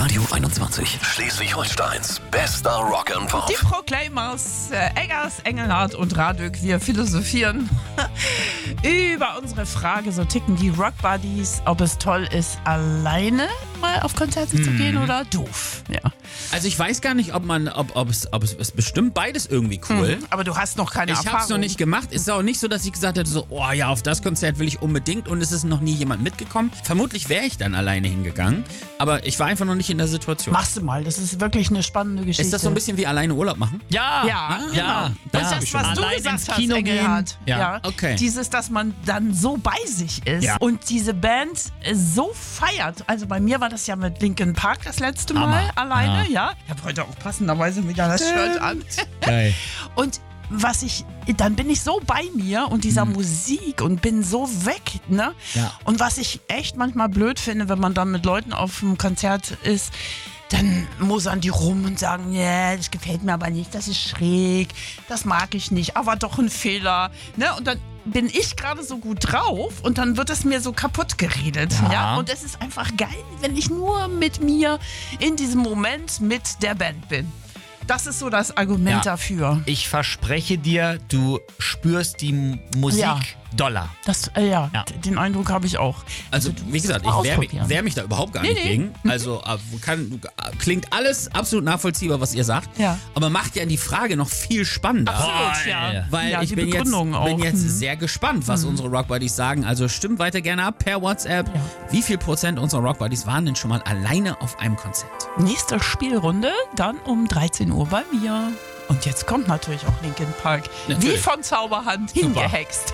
Radio 21. Schleswig-Holsteins bester Rock'n'Pop. Die Proclaimers, Eggers, Engelhardt und Radök, wir philosophieren über unsere Frage, so ticken die Rock-Buddies, ob es toll ist, alleine mal auf Konzerte zu gehen oder doof. Ja. Also ich weiß gar nicht, ob es bestimmt beides irgendwie cool. Aber du hast noch keine Ich Erfahrung. habe es noch nicht gemacht. Es ist auch nicht so, dass ich gesagt hätte, so, oh ja, auf das Konzert will ich unbedingt und es ist noch nie jemand mitgekommen. Vermutlich wäre ich dann alleine hingegangen, aber ich war einfach noch nicht in der Situation. Machst du mal, das ist wirklich eine spannende Geschichte. Ist das so ein bisschen wie alleine Urlaub machen? Ja, Ja, ja. genau. Und Das das, was du allein gesagt ins hast, Kino Engelhardt. gehen. Ja. Okay. Dieses, dass man dann so bei sich ist Ja. und diese Band so feiert. Also bei mir war das ja mit Linkin Park das letzte Mal Hammer. alleine, ja. Ich habe heute auch passenderweise wieder das Shirt an. Geil. Und dann bin ich so bei mir und dieser Musik und bin so weg, ne? Ja. Und was ich echt manchmal blöd finde, wenn man dann mit Leuten auf einem Konzert ist, dann mosern die rum und sagen, ja, das gefällt mir aber nicht, das ist schräg, das mag ich nicht, aber doch ein Fehler, ne? Und dann bin ich gerade so gut drauf und dann wird es mir so kaputt geredet, ja? Und es ist einfach geil, wenn ich nur mit mir in diesem Moment mit der Band bin. Das ist so das Argument Ja. dafür. Ich verspreche dir, du spürst die Musik Ja. doller. Das, Ja. den Eindruck habe ich auch. Also, du wie gesagt, musst mal ich ausprobieren. wehr mich da überhaupt gar nicht Nee. gegen. Also, klingt alles absolut nachvollziehbar, was ihr sagt. Ja. Aber macht ja die Frage noch viel spannender. Absolut, ja. Weil ja, ich die bin jetzt Begründung auch. sehr gespannt, was unsere Rockbuddies sagen. Also stimmt weiter gerne ab per WhatsApp. Ja. Wie viel Prozent unserer Rockbuddies waren denn schon mal alleine auf einem Konzert? Nächste Spielrunde dann um 13 Uhr bei mir. Und jetzt kommt natürlich auch Linkin Park. Natürlich. Wie von Zauberhand hingehext.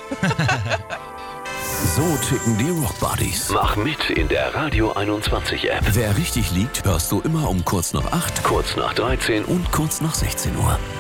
So ticken die Rockbuddies. Mach mit in der Radio 21 App. Wer richtig liegt, hörst du immer um kurz nach 8, kurz nach 13 und kurz nach 16 Uhr.